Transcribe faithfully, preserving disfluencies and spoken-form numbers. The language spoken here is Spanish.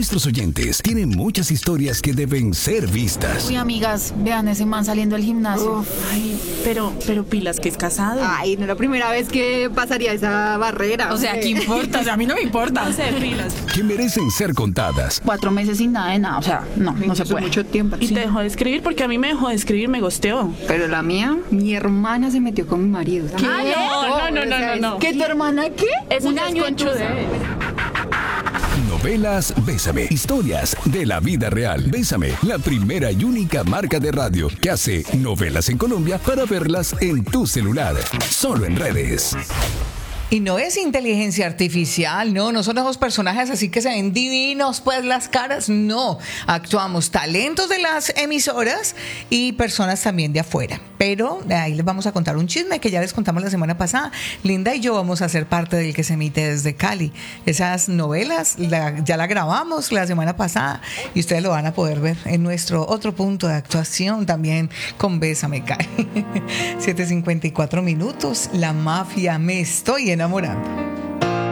Nuestros oyentes tienen muchas historias que deben ser vistas. Uy, amigas, vean ese man saliendo del gimnasio. Uf, ay, pero, pero pilas que es casado. Ay, no es la primera vez que pasaría esa barrera. O sea, ¿qué importa? O sea, a mí no me importa. No sé, pilas. Que merecen ser contadas. Cuatro meses sin nada de nada, o sea, no, no se Eso es puede. mucho tiempo. Y Sí. te dejó de escribir porque a mí me dejó de escribir, me gosteó. Pero la mía, mi hermana se metió con mi marido. ¿Qué? No, no, no, no, no, no. ¿Qué, tu hermana qué? Eso Un ya es año conchudez. Novelas Bésame. Historias de la vida real. Bésame, la primera y única marca de radio que hace novelas en Colombia para verlas en tu celular. Solo en redes. Y no es inteligencia artificial, no, no son esos personajes así que se ven divinos, pues las caras, no. Actuamos talentos de las emisoras y personas también de afuera. Pero ahí les vamos a contar un chisme que ya les contamos la semana pasada. Linda y yo vamos a ser parte del que se emite desde Cali. Esas novelas la, ya la grabamos la semana pasada y ustedes lo van a poder ver en nuestro otro punto de actuación también con Bésame Cali. siete cincuenta y cuatro minutos, La Mafia, me estoy enamorando.